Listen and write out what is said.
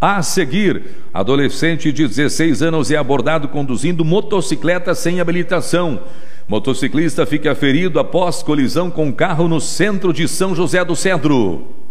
A seguir, adolescente de 16 anos é abordado conduzindo motocicleta sem habilitação. Motociclista fica ferido após colisão com carro no centro de São José do Cedro.